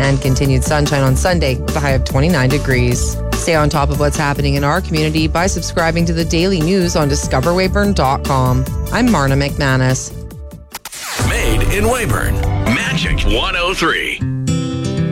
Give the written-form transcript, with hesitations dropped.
and continued sunshine on Sunday with a high of 29 degrees. Stay on top of what's happening in our community by subscribing to the daily news on discoverweyburn.com. I'm Marna McManus. Made in Weyburn. Magic 103.